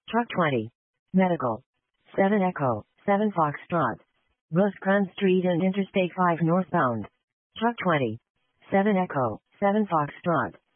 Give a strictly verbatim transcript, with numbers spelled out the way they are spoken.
Truck twenty. Medical. seven Echo, seven Foxtrot. Rosecrans Street and Interstate five northbound. Truck twenty. seven Echo, seven Foxtrot.